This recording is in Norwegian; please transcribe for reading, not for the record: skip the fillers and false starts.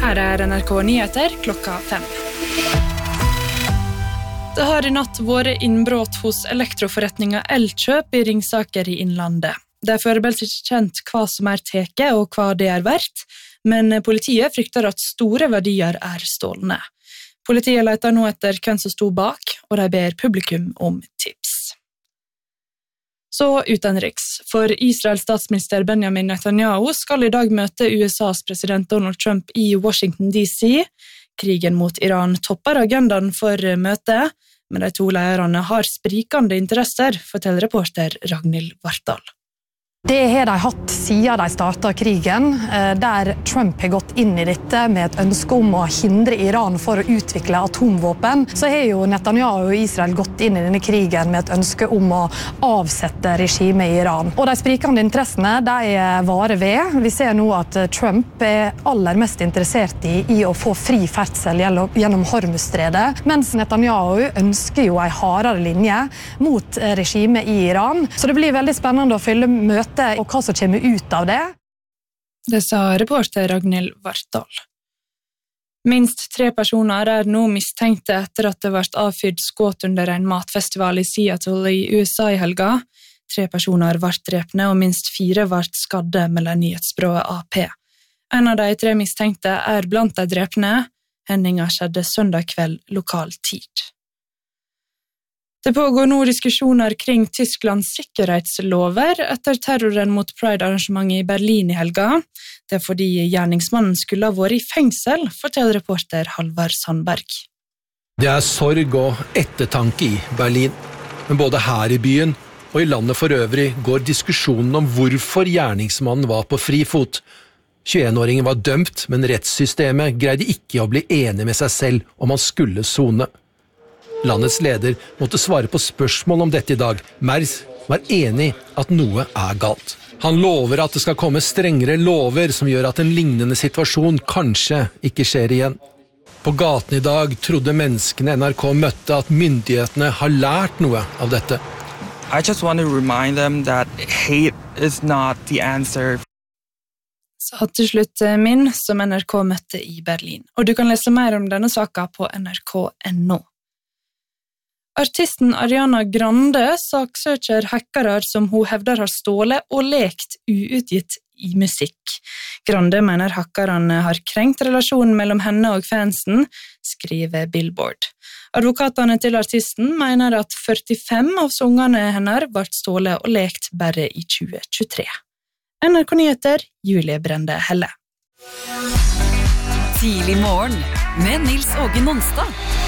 Her NRK Nyheter klokka 5. Det har I natt vært innbrudd hos elektroforretninga Elkjøp I Ringsaker I Innlandet. Det foreløpig ikke kjent hva som tatt og hva det verdt, men politiet frykter at store verdier stålne. Politiet leter nå etter hvem som stod bak, og de ber publikum om tips. Så utenriks, for Israels statsminister Benjamin Netanyahu skal I dag møte USAs president Donald Trump I Washington DC. Krigen mot Iran topper agendaen for møtet, men de to lederne har sprikende interesser, forteller reporter Ragnhild Vartdal. Det har de hatt siden de startet krigen, der Trump har gått inn I dette med et ønske om å hindre Iran for å utvikle atomvåpen. Så har jo Netanyahu og Israel gått inn I denne krigen med et ønske om å avsette regimet I Iran. Og de sprikende interessene, de varer ved. Vi ser nå at Trump aller mest interessert I å få fri ferdsel gjennom Hormuzstredet, mens Netanyahu ønsker jo en hardere linje mot regimet I Iran. Så det blir veldig spennende å følge møtet og hva som kommer ut av det. Det sa reporter Ragnhild Vartdal. Minst 3 personer nå mistenkte etter at det ble avfyrt skudd under en matfestival I Seattle I USA I helga. 3 personer ble drepne og minst 4 ble skadde, melder nyhetsbyrået AP. En av de 3 mistenkte blant de drepne. Hendinga skjedde søndag kveld lokal tid. Det pågår nå diskusjoner kring Tysklands sikkerhetslover etter terroren mot Pride-arrangementet I Berlin I helga. Det fordi gjerningsmannen skulle ha vært I fengsel, forteller reporter Halvard Sandberg. Det sorg og ettertanke I Berlin, men både her I byen og I landet for øvrig går diskusjonen om hvorfor gjerningsmannen var på fri fot. 21-åringen var dømt, men rettssystemet greide ikke å bli enig med seg selv om han skulle sone. Landets leder måtte svare på spørsmål om dette I dag. Merz var enig at noe galt. Han lover at det skal komme strengere lover som gjør at en lignende situasjon kanskje ikke skjer igjen. På gaten I dag trodde menneskene NRK møtte at myndighetene har lært noe av dette. I just want to remind them that hate is not the answer. Sa til slutt Min, som NRK møtte I Berlin. Og du kan lese mer om denne saken på nrk.no. Artisten Ariana Grande saksøker hackere som hun hevder har stålet og lekt uutgitt I musikk. Grande mener hackerne har krenkt relasjonen mellom henne og fansen, skriver Billboard. Advokatene til artisten mener at 45 av sangene hennes ble stålet og lekt bare I 2023. NRK Nyheter, Julie Brende Helle. Tidlig morgen med Nils Åge Nonstad.